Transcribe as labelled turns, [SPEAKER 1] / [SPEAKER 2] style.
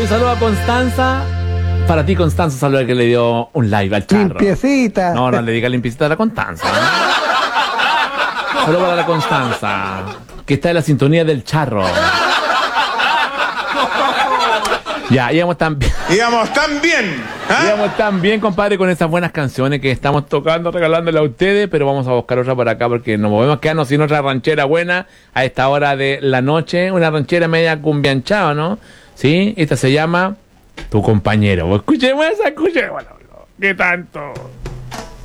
[SPEAKER 1] Un saludo a Constanza. Para ti, Constanza, saludo que le dio un live al charro.
[SPEAKER 2] Limpiecita.
[SPEAKER 1] No, le diga limpiecita a la Constanza. Saludo para la Constanza, que está en la sintonía del charro. Ya, íbamos tan bien.
[SPEAKER 3] Íbamos tan bien. ¿Ah?
[SPEAKER 1] Íbamos tan bien, compadre, con esas buenas canciones que estamos tocando, regalándole a ustedes, pero vamos a buscar otra por acá porque nos podemos quedarnos sin otra ranchera buena a esta hora de la noche. Una ranchera media cumbianchada, ¿no? Sí, esta se llama Tu Compañero. Escuchemos esa, escuchemos. ¿Qué tanto?